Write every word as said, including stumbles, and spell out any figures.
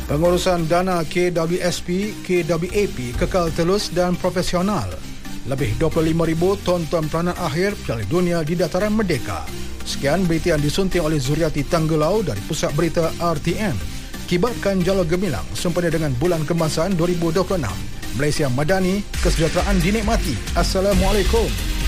Pengurusan dana K W S P, K W A P kekal telus dan profesional. Lebih dua puluh lima ribu tonton peranan akhir Piala Dunia di Dataran Merdeka. Sekian berita yang disunting oleh Zuriati Tanggelau dari Pusat Berita R T M. Kibatkan jala gemilang sempena dengan Bulan Keemasan dua ribu dua puluh enam. Malaysia Madani, kesejahteraan dinikmati. Assalamualaikum.